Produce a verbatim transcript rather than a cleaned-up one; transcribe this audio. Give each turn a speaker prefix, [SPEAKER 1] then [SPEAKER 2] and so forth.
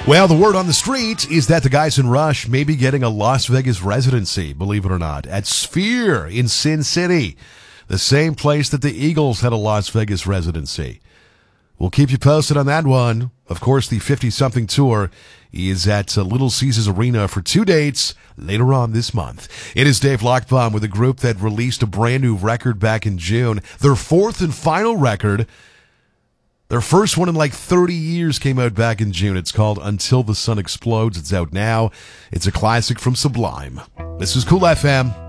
[SPEAKER 1] Well, the word on the street is that the guys in Rush may be getting a Las Vegas residency, believe it or not, at Sphere in Sin City, the same place that the Eagles had a Las Vegas residency. We'll keep you posted on that one. Of course, the fifty-something tour is at uh, Little Caesars Arena for two dates later on this month. It is Dave Lockbaum with a group that released a brand new record back in June. Their fourth and final record. Their first one in like thirty years came out back in June. It's called Until the Sun Explodes. It's out now. It's a classic from Sublime. This is Cool F M.